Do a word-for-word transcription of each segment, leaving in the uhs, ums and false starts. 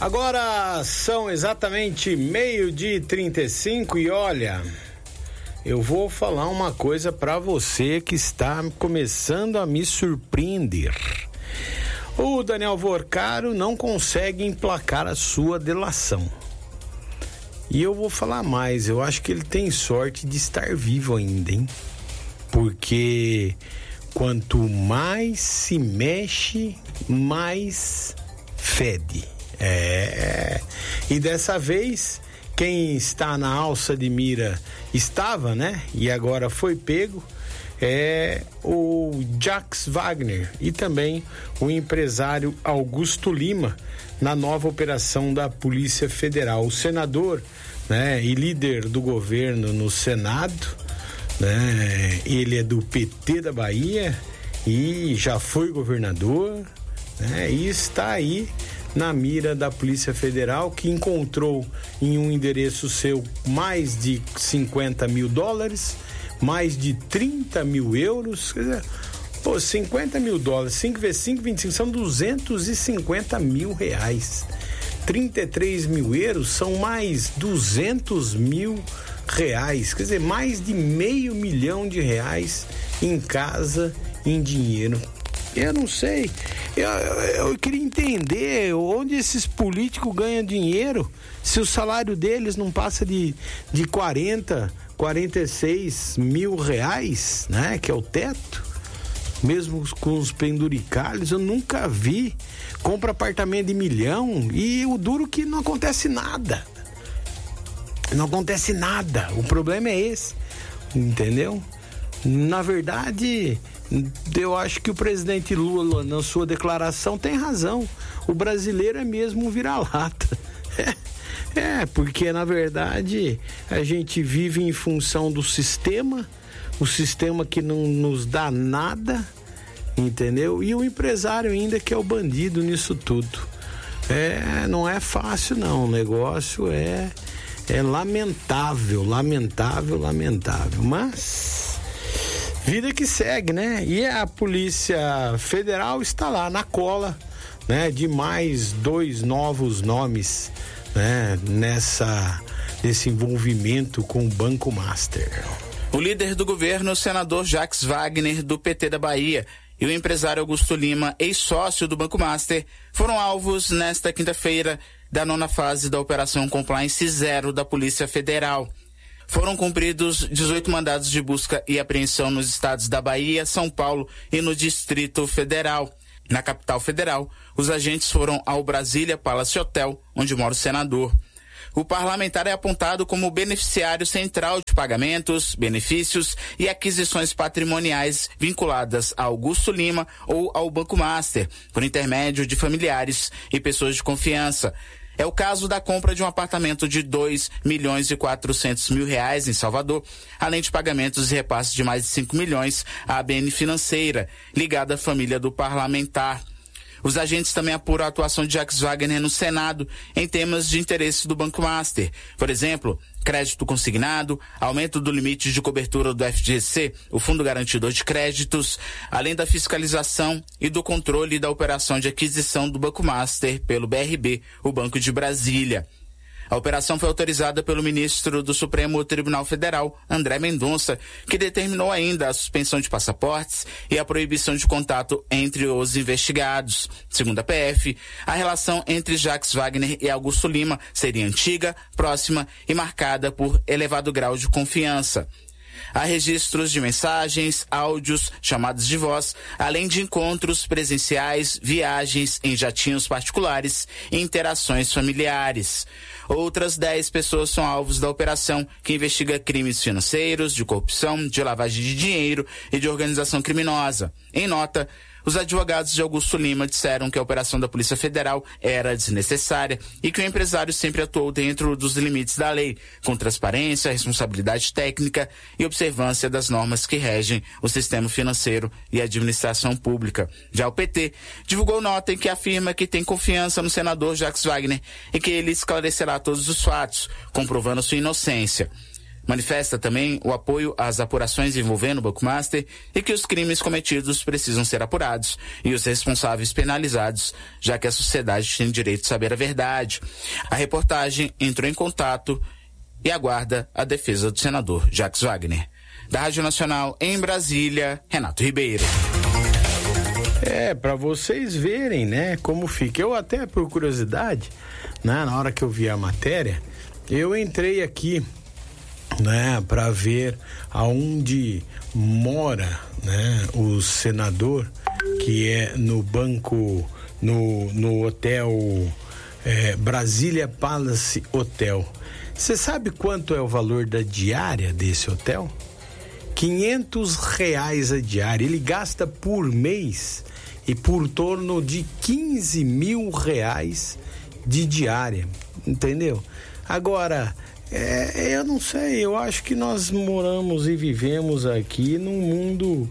Agora são exatamente meio-dia e trinta e cinco e olha, eu vou falar uma coisa para você que está começando a me surpreender. O Daniel Vorcaro não consegue emplacar a sua delação. E eu vou falar mais, eu acho que ele tem sorte de estar vivo ainda, hein? Porque quanto mais se mexe, mais fede. É, e dessa vez, quem está na alça de mira estava, né? E agora foi pego, é o Jacques Wagner e também o empresário Augusto Lima, na nova operação da Polícia Federal. O senador, né, e líder do governo no Senado, né, ele é do P T da Bahia e já foi governador, né, e está aí na mira da Polícia Federal, que encontrou em um endereço seu mais de cinquenta mil dólares, mais de trinta mil euros, quer dizer, pô, cinquenta mil dólares, cinco vezes cinco, vinte e cinco, são duzentos e cinquenta mil reais. trinta e três mil euros são mais duzentos mil reais, quer dizer, mais de meio milhão de reais em casa, em dinheiro. Eu não sei, eu, eu queria entender onde esses políticos ganham dinheiro, se o salário deles não passa de, de quarenta, quarenta e seis mil reais, né, que é o teto, mesmo com os penduricalhos. Eu nunca vi, compra apartamento de milhão e o duro que não acontece nada, não acontece nada, o problema é esse, entendeu? Na verdade, eu acho que o presidente Lula, na sua declaração, tem razão. O brasileiro é mesmo um vira-lata. É, é, porque, na verdade, a gente vive em função do sistema, o sistema que não nos dá nada, entendeu? E o empresário ainda que é o bandido nisso tudo. É, não é fácil, não. O negócio é, é lamentável, lamentável, lamentável. Mas vida que segue, né? E a Polícia Federal está lá na cola, né? De mais dois novos nomes, né? Nessa, nesse envolvimento com o Banco Master. O líder do governo, o senador Jacques Wagner, do P T da Bahia, e o empresário Augusto Lima, ex-sócio do Banco Master, foram alvos nesta quinta-feira da nona fase da Operação Compliance Zero da Polícia Federal. Foram cumpridos dezoito mandados de busca e apreensão nos estados da Bahia, São Paulo e no Distrito Federal. Na capital federal, os agentes foram ao Brasília Palace Hotel, onde mora o senador. O parlamentar é apontado como beneficiário central de pagamentos, benefícios e aquisições patrimoniais vinculadas a Augusto Lima ou ao Banco Master, por intermédio de familiares e pessoas de confiança. É o caso da compra de um apartamento de dois milhões e quatrocentos mil reais em Salvador, além de pagamentos e repasses de mais de cinco milhões à B N Financeira, ligada à família do parlamentar. Os agentes também apuram a atuação de Jacques Wagner no Senado em temas de interesse do Banco Master. Por exemplo, crédito consignado, aumento do limite de cobertura do F G C, o Fundo Garantidor de Créditos, além da fiscalização e do controle da operação de aquisição do Banco Master pelo B R B, o Banco de Brasília. A operação foi autorizada pelo ministro do Supremo Tribunal Federal, André Mendonça, que determinou ainda a suspensão de passaportes e a proibição de contato entre os investigados. Segundo a P F, a relação entre Jacques Wagner e Augusto Lima seria antiga, próxima e marcada por elevado grau de confiança. Há registros de mensagens, áudios, chamadas de voz, além de encontros presenciais, viagens em jatinhos particulares e interações familiares. Outras dez pessoas são alvos da operação, que investiga crimes financeiros, de corrupção, de lavagem de dinheiro e de organização criminosa. Em nota, os advogados de Augusto Lima disseram que a operação da Polícia Federal era desnecessária e que o empresário sempre atuou dentro dos limites da lei, com transparência, responsabilidade técnica e observância das normas que regem o sistema financeiro e a administração pública. Já o P T divulgou nota em que afirma que tem confiança no senador Jacques Wagner e que ele esclarecerá todos os fatos, comprovando sua inocência. Manifesta também o apoio às apurações envolvendo o Banco Master e que os crimes cometidos precisam ser apurados e os responsáveis penalizados, já que a sociedade tem direito de saber a verdade. A reportagem entrou em contato e aguarda a defesa do senador Jacques Wagner. Da Rádio Nacional em Brasília, Renato Ribeiro. É, para vocês verem, né, como fica. Eu até, por curiosidade, né, na hora que eu vi a matéria, eu entrei aqui, né, para ver aonde mora, né, o senador, que é no banco, no, no hotel é, Brasília Palace Hotel. Você sabe quanto é o valor da diária desse hotel? quinhentos reais a diária. Ele gasta por mês e por torno de quinze mil reais de diária, entendeu? Agora, é, eu não sei, eu acho que nós moramos e vivemos aqui num mundo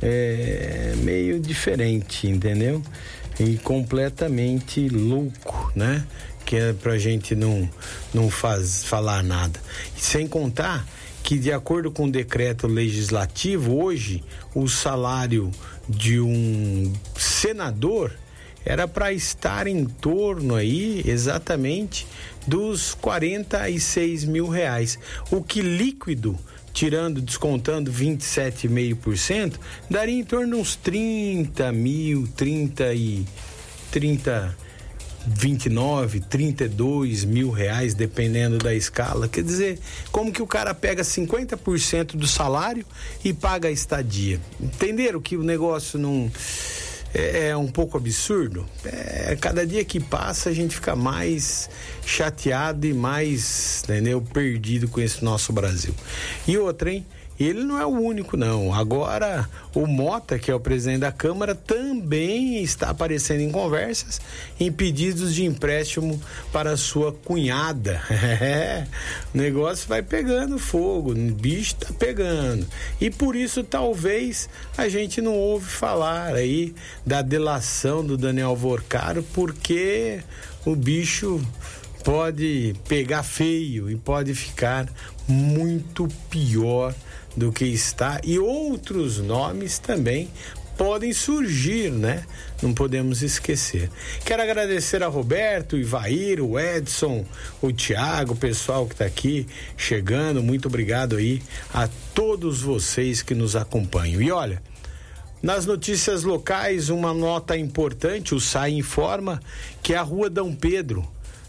é, meio diferente, entendeu? E completamente louco, né? Que é pra gente não, não faz, falar nada. Sem contar que, de acordo com o decreto legislativo, hoje o salário de um senador era para estar em torno aí exatamente dos quarenta e seis mil reais, o que líquido, tirando, descontando vinte e sete vírgula cinco por cento, daria em torno de uns trinta mil, trinta e trinta vinte e nove, trinta e dois mil reais, dependendo da escala. Quer dizer, como que o cara pega cinquenta por cento do salário e paga a estadia? Entenderam que o negócio não é, é um pouco absurdo? É, cada dia que passa a gente fica mais chateado e mais, entendeu, perdido com esse nosso Brasil. E outra, hein? Ele não é o único, não. Agora, o Mota, que é o presidente da Câmara, também está aparecendo em conversas em pedidos de empréstimo para sua cunhada. É, o negócio vai pegando fogo, o bicho está pegando. E por isso, talvez, a gente não ouve falar aí da delação do Daniel Vorcaro, porque o bicho pode pegar feio e pode ficar muito pior do que está, e outros nomes também podem surgir, né? Não podemos esquecer. Quero agradecer a Roberto, o Ivair, o Edson, o Tiago, o pessoal que está aqui chegando. Muito obrigado aí a todos vocês que nos acompanham. E olha, nas notícias locais, uma nota importante: o S A I informa que a Rua Dom Pedro,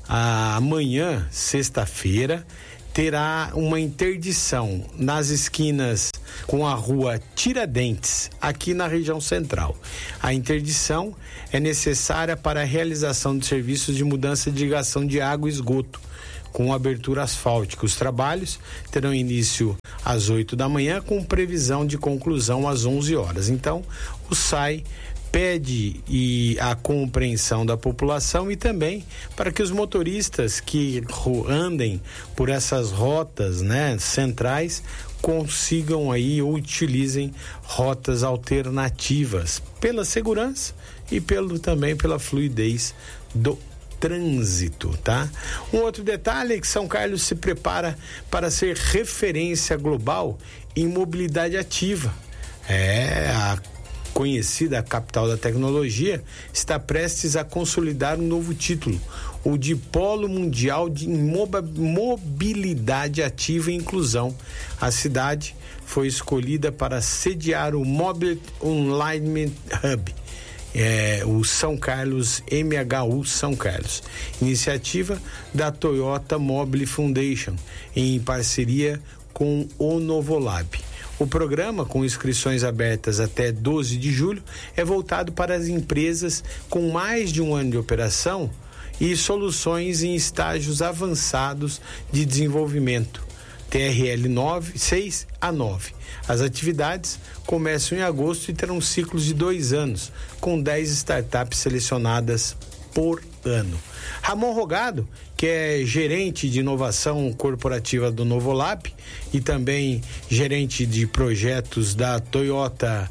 amanhã, sexta-feira, terá uma interdição nas esquinas com a rua Tiradentes, aqui na região central. A interdição é necessária para a realização de serviços de mudança de ligação de água e esgoto, com abertura asfáltica. Os trabalhos terão início às oito da manhã, com previsão de conclusão às onze horas. Então, o S A I pede e a compreensão da população e também para que os motoristas que andem por essas rotas, né, centrais, consigam aí ou utilizem rotas alternativas pela segurança e pelo também pela fluidez do trânsito, tá? Um outro detalhe é que São Carlos se prepara para ser referência global em mobilidade ativa. É, a conhecida capital da tecnologia está prestes a consolidar um novo título, o de Polo Mundial de Mobilidade Ativa e Inclusão. A cidade foi escolhida para sediar o Mobility Online Hub, é, o São Carlos M H U São Carlos, iniciativa da Toyota Mobile Foundation, em parceria com o Novolab. O programa, com inscrições abertas até doze de julho, é voltado para as empresas com mais de um ano de operação e soluções em estágios avançados de desenvolvimento, T R L nove, seis a nove. As atividades começam em agosto e terão ciclos de dois anos, com dez startups selecionadas por ano. Ramon Rogado, que é gerente de inovação corporativa do Novolab e também gerente de projetos da Toyota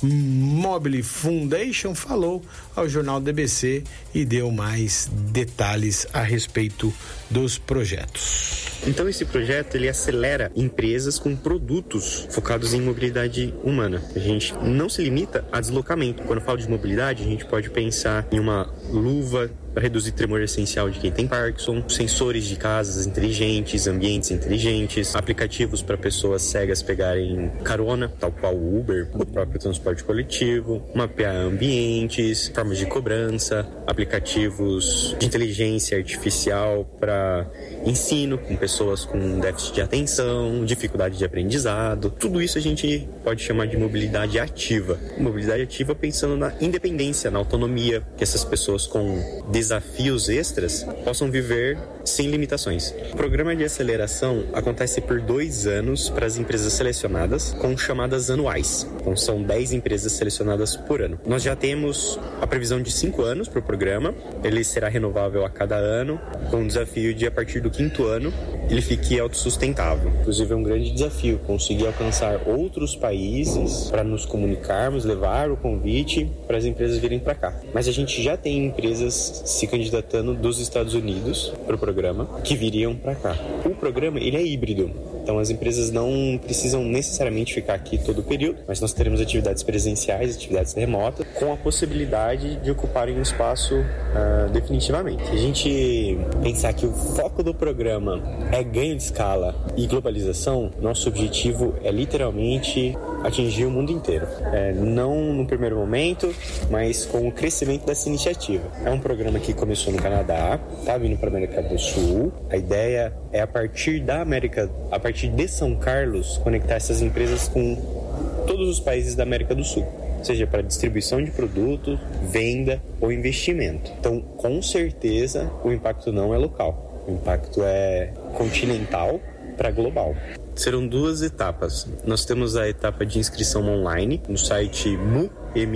Mobile Foundation, falou ao jornal D B C e deu mais detalhes a respeito dos projetos. Então esse projeto ele acelera empresas com produtos focados em mobilidade humana. A gente não se limita a deslocamento. Quando eu falo de mobilidade, a gente pode pensar em uma luva para reduzir tremor essencial de quem tem Parkinson, sensores de casas inteligentes, ambientes inteligentes, aplicativos para pessoas cegas pegarem carona, tal qual o Uber, o próprio transporte coletivo, mapear ambientes, formas de cobrança, aplicativos de inteligência artificial para ensino com pessoas com déficit de atenção, dificuldade de aprendizado. Tudo isso a gente pode chamar de mobilidade ativa. Mobilidade ativa pensando na independência, na autonomia, que essas pessoas com desafios extras possam viver sem limitações. O programa de aceleração acontece por dois anos para as empresas selecionadas, com chamadas anuais. Então são dez empresas selecionadas por ano. Nós já temos a previsão de cinco anos para o programa. Ele será renovável a cada ano, com o desafio de, a partir do quinto ano, ele fique autossustentável. Inclusive é um grande desafio conseguir alcançar outros países para nos comunicarmos, levar o convite para as empresas virem para cá. Mas a gente já tem empresas se candidatando dos Estados Unidos para o programa, que viriam para cá. O programa ele é híbrido, então as empresas não precisam necessariamente ficar aqui todo o período, mas nós teremos atividades presenciais, atividades remotas, com a possibilidade de ocuparem um espaço uh, definitivamente. Se a gente pensar que o foco do programa é ganho de escala e globalização, nosso objetivo é literalmente atingir o mundo inteiro. É, não no primeiro momento, mas com o crescimento dessa iniciativa. É um programa que começou no Canadá, está vindo para a América do Sul. A ideia é, a partir da América, a partir de São Carlos, conectar essas empresas com todos os países da América do Sul, seja para distribuição de produto, venda ou investimento. Então, com certeza, o impacto não é local. O impacto é continental para global. Serão duas etapas. Nós temos a etapa de inscrição online no site mu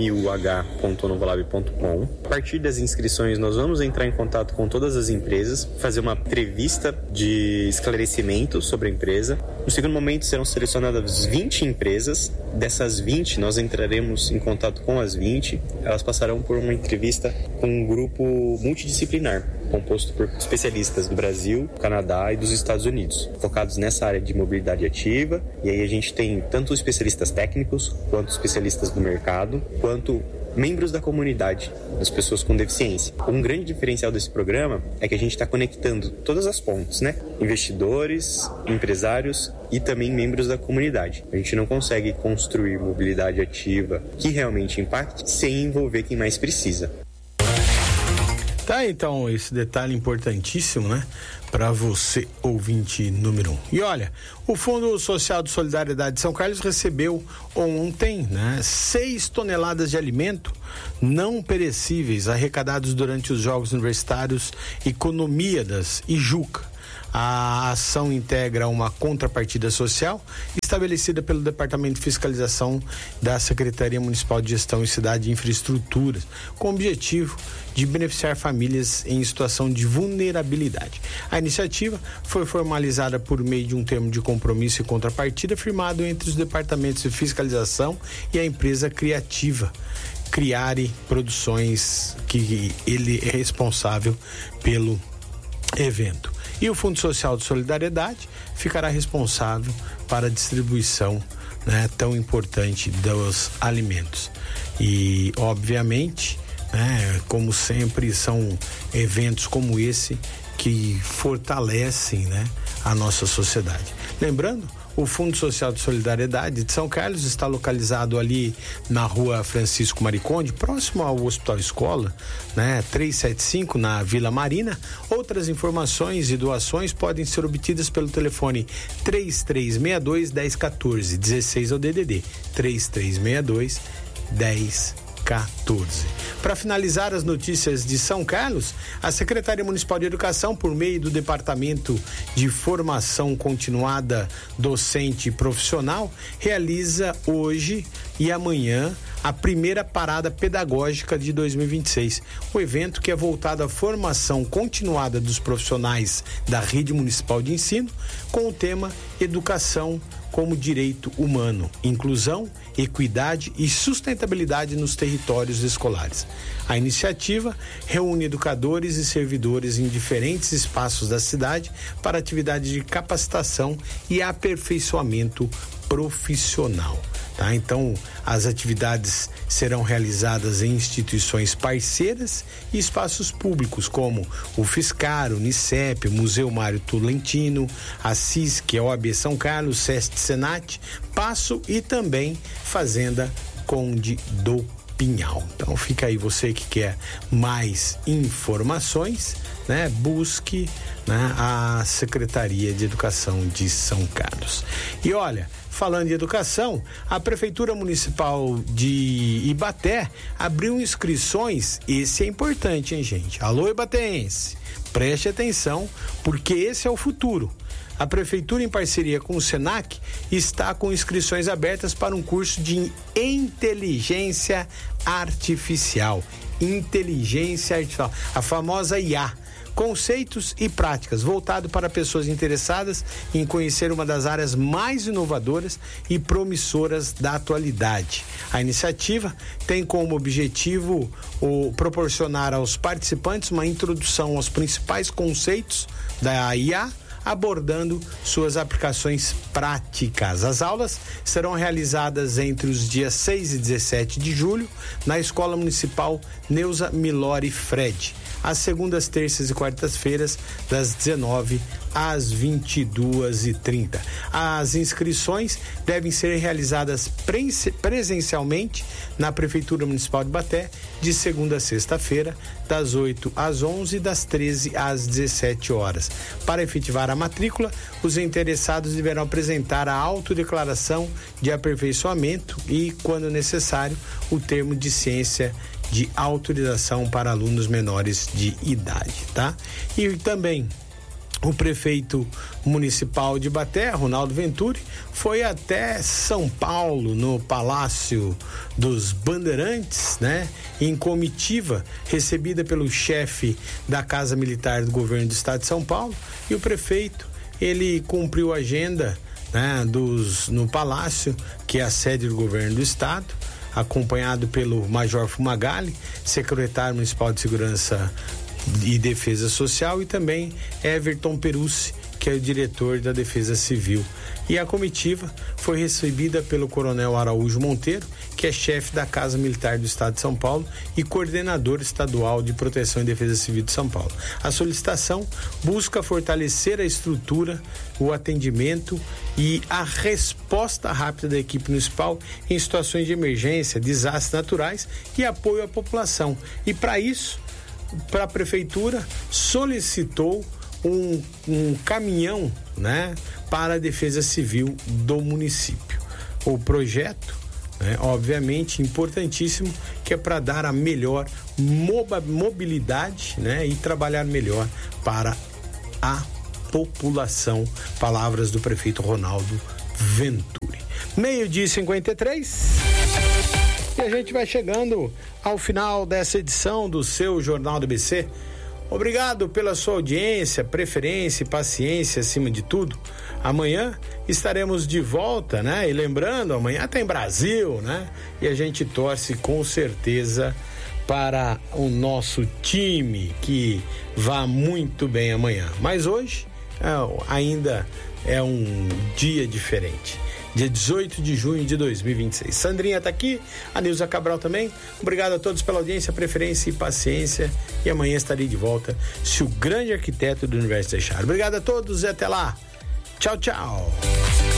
ponto novolab ponto com. A partir das inscrições, nós vamos entrar em contato com todas as empresas, fazer uma entrevista de esclarecimento sobre a empresa. No segundo momento, serão selecionadas vinte empresas. Dessas vinte, nós entraremos em contato com as vinte. Elas passarão por uma entrevista com um grupo multidisciplinar, composto por especialistas do Brasil, Canadá e dos Estados Unidos, focados nessa área de mobilidade ativa. E aí a gente tem tanto especialistas técnicos, quanto especialistas do mercado, quanto membros da comunidade, das pessoas com deficiência. Um grande diferencial desse programa é que a gente está conectando todas as pontes, né? Investidores, empresários e também membros da comunidade. A gente não consegue construir mobilidade ativa que realmente impacte sem envolver quem mais precisa. Tá, então, esse detalhe importantíssimo, né? Para você, ouvinte número um. E olha, o Fundo Social de Solidariedade de São Carlos recebeu ontem, né, seis toneladas de alimento não perecíveis arrecadados durante os Jogos Universitários Economíadas e Juca. A ação integra uma contrapartida social estabelecida pelo Departamento de Fiscalização da Secretaria Municipal de Gestão e Cidade e Infraestruturas, com o objetivo de beneficiar famílias em situação de vulnerabilidade. A iniciativa foi formalizada por meio de um termo de compromisso e contrapartida firmado entre os departamentos de fiscalização e a empresa criativa Criare Produções, que ele é responsável pelo evento. E o Fundo Social de Solidariedade ficará responsável para a distribuição, né, tão importante dos alimentos. E, obviamente, né, como sempre, são eventos como esse que fortalecem, né, a nossa sociedade. Lembrando, o Fundo Social de Solidariedade de São Carlos está localizado ali na rua Francisco Mariconde, próximo ao Hospital Escola, né? trezentos e setenta e cinco, na Vila Marina. Outras informações e doações podem ser obtidas pelo telefone três três seis dois, um zero um quatro, dezesseis ao D D D, três três seis dois, um zero quatorze. Para finalizar as notícias de São Carlos, a Secretaria Municipal de Educação, por meio do Departamento de Formação Continuada Docente e Profissional, realiza hoje e amanhã a primeira parada pedagógica de dois mil e vinte e seis. O evento, que é voltado à formação continuada dos profissionais da rede municipal de ensino, com o tema Educação como Direito Humano, Inclusão, Equidade e Sustentabilidade nos Territórios Escolares. A iniciativa reúne educadores e servidores em diferentes espaços da cidade para atividades de capacitação e aperfeiçoamento profissional. Tá? Então, as atividades serão realizadas em instituições parceiras e espaços públicos, como o Fiscar, o Unicep, o Museu Mário Tolentino, a C I S, que é a O A B São Carlos, SEST Senat, Passo e também Fazenda Conde do Pinhal. Então, fica aí, você que quer mais informações, né? Busque, né, a Secretaria de Educação de São Carlos. E olha, falando de educação, a Prefeitura Municipal de Ibaté abriu inscrições. Esse é importante, hein, gente? Alô, ibatéense, preste atenção, porque esse é o futuro. A Prefeitura, em parceria com o Senac, está com inscrições abertas para um curso de inteligência artificial. Inteligência artificial, a famosa I A. Conceitos e práticas, voltado para pessoas interessadas em conhecer uma das áreas mais inovadoras e promissoras da atualidade. A iniciativa tem como objetivo o, proporcionar aos participantes uma introdução aos principais conceitos da I A, abordando suas aplicações práticas. As aulas serão realizadas entre os dias seis e dezessete de julho na Escola Municipal Neuza Milori Fred, às segundas, terças e quartas-feiras, das dezenove às vinte e duas e trinta. As inscrições devem ser realizadas presencialmente na Prefeitura Municipal de Ibaté, de segunda a sexta-feira, das oito às onze e das treze às dezessete horas. Para efetivar a matrícula, os interessados deverão apresentar a autodeclaração de aperfeiçoamento e, quando necessário, o termo de ciência de autorização para alunos menores de idade, tá? E também o prefeito municipal de Ibaté, Ronaldo Venturi, foi até São Paulo, no Palácio dos Bandeirantes, né? Em comitiva recebida pelo chefe da Casa Militar do Governo do Estado de São Paulo, e o prefeito, ele cumpriu a agenda, né, dos, no Palácio, que é a sede do Governo do Estado, acompanhado pelo Major Fumagalli, secretário municipal de Segurança e Defesa Social, e também Everton Perucci, que é o diretor da Defesa Civil. E a comitiva foi recebida pelo Coronel Araújo Monteiro, que é chefe da Casa Militar do Estado de São Paulo e coordenador estadual de Proteção e Defesa Civil de São Paulo. A solicitação busca fortalecer a estrutura, o atendimento e a resposta rápida da equipe municipal em situações de emergência, desastres naturais e apoio à população. E para isso, para a Prefeitura, solicitou um, um caminhão, né, para a Defesa Civil do município. O projeto, né, obviamente importantíssimo, que é para dar a melhor mobilidade, né, e trabalhar melhor para a população. Palavras do prefeito Ronaldo Venturi. Meio-dia e cinquenta e três. E a gente vai chegando ao final dessa edição do seu Jornal do A B C. Obrigado pela sua audiência, preferência e paciência acima de tudo. Amanhã estaremos de volta, né? E lembrando, amanhã tem Brasil, né? E a gente torce com certeza para o nosso time que vá muito bem amanhã. Mas hoje é, ainda é um dia diferente. Dia dezoito de junho de dois mil e vinte e seis. Sandrinha tá aqui, a Nilza Cabral também. Obrigado a todos pela audiência, preferência e paciência. E amanhã estarei de volta, se o grande arquiteto do universo deixar. Obrigado a todos e até lá. Tchau, tchau.